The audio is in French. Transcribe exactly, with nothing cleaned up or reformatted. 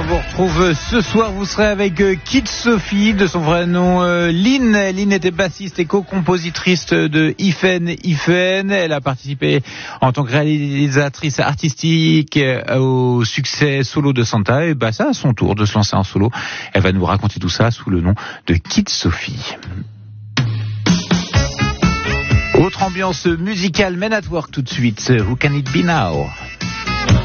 vous retrouve ce soir. Vous serez avec euh, Kid Sophie, de son vrai nom euh, Lynn. Lynn était bassiste et co-compositrice de Ifen Ifen. Elle a participé en tant que réalisatrice artistique euh, au succès solo de Santa. Et bah ça, à son tour de se lancer en solo. Elle va nous raconter tout ça sous le nom de Kid Sophie. Autre ambiance musicale, Men at Work tout de suite. Who Can It Be Now?